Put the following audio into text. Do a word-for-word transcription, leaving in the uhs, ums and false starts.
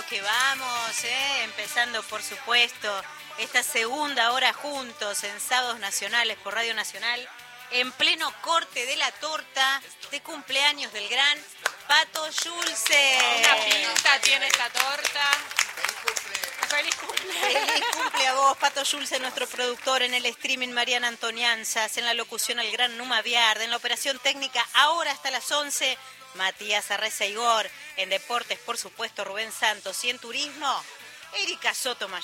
lo que vamos, ¿eh? Empezando, por supuesto, esta segunda hora juntos en Sábados Nacionales por Radio Nacional, en pleno corte de la torta de cumpleaños del gran Pato Schulze. Una pinta tiene esta torta. ¡Feliz cumple! Feliz cumple a vos, Pato Schulze, nuestro productor, en el streaming Mariana Antonianzas, en la locución el gran Numa Viard, en la operación técnica ahora hasta las once, Matías Arreza Igor, en deportes por supuesto Rubén Santos y en turismo Erika Sotomayor.